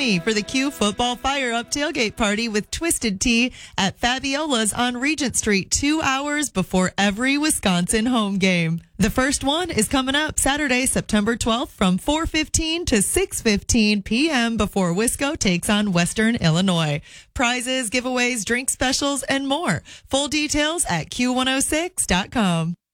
me for the Q Football Fire Up tailgate party with Twisted Tea at Fabiola's on Regent Street 2 hours before every Wisconsin home game. The first one is coming up Saturday, September 12th from 4:15 to 6:15 p.m. before Wisco takes on Western Illinois. Prizes, giveaways, drink specials, and more. Full details at Q106.com.